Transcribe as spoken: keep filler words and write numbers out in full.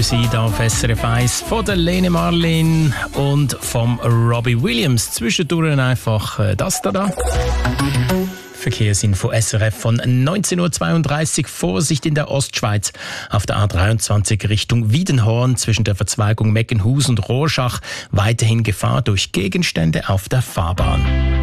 Sie da auf S R F eins von der Lene Marlin und vom Robbie Williams. Zwischendurch einfach äh, das da da. Verkehrsinfo S R F von neunzehn Uhr zweiunddreißig. Vorsicht in der Ostschweiz auf der A dreiundzwanzig Richtung Wiedenhorn zwischen der Verzweigung Meckenhus und Rorschach. Weiterhin Gefahr durch Gegenstände auf der Fahrbahn.